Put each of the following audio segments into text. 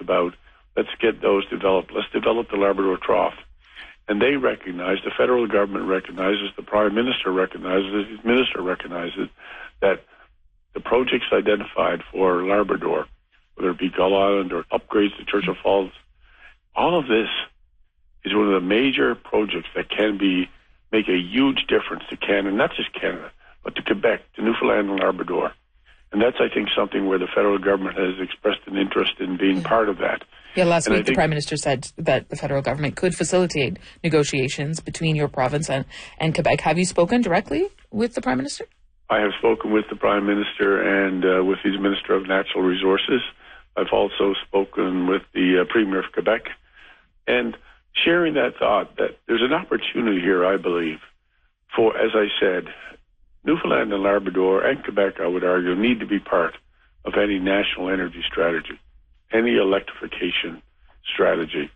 about, let's get those developed. Let's develop the Labrador Trough. And they recognize, the federal government recognizes, the Prime Minister recognizes, his minister recognizes that the projects identified for Labrador, whether it be Gull Island or upgrades to Churchill Falls, all of this is one of the major projects that can make a huge difference to Canada, not just Canada, but to Quebec, to Newfoundland and Labrador. And that's, I think, something where the federal government has expressed an interest in being part of that. Yeah, last week the Prime Minister said that the federal government could facilitate negotiations between your province and Quebec. Have you spoken directly with the Prime Minister? I have spoken with the Prime Minister and with his Minister of Natural Resources. I've also spoken with the Premier of Quebec. And sharing that thought that there's an opportunity here, I believe, for, as I said, Newfoundland and Labrador and Quebec, I would argue, need to be part of any national energy strategy, any electrification strategy.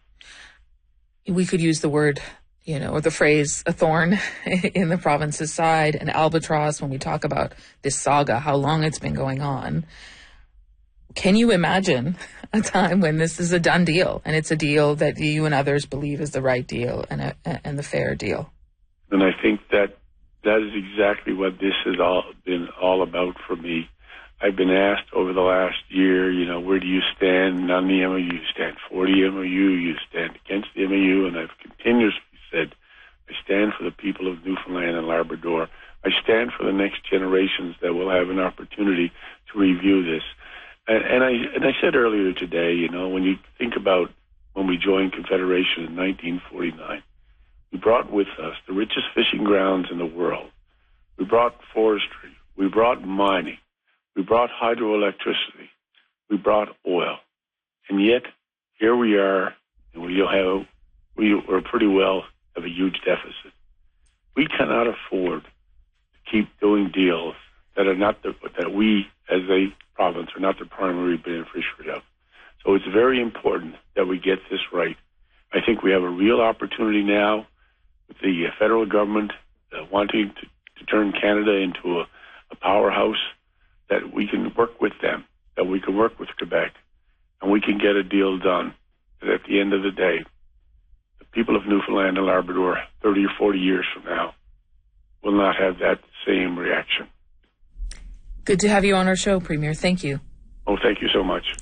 We could use the word, or the phrase, a thorn in the province's side, an albatross when we talk about this saga, how long it's been going on. Can you imagine a time when this is a done deal, and it's a deal that you and others believe is the right deal and the fair deal? And I think that is exactly what this has been all about for me. I've been asked over the last year, where do you stand on the MOU? You stand for the MOU, you stand against the MOU, and I've continuously said, I stand for the people of Newfoundland and Labrador. I stand for the next generations that will have an opportunity to review this. And I said earlier today, when you think about when we joined Confederation in 1949, we brought with us the richest fishing grounds in the world. We brought forestry. We brought mining. We brought hydroelectricity. We brought oil. And yet, here we are, and we pretty well have a huge deficit. We cannot afford to keep doing deals that are not that we, as a province, are not the primary beneficiary of. So it's very important that we get this right. I think we have a real opportunity now with the federal government wanting to turn Canada into a powerhouse, that we can work with them, that we can work with Quebec, and we can get a deal done. That at the end of the day, the people of Newfoundland and Labrador, 30 or 40 years from now, will not have that same reaction. Good to have you on our show, Premier. Thank you. Oh, thank you so much.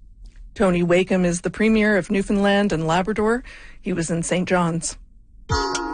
Tony Wakeham is the Premier of Newfoundland and Labrador. He was in St. John's.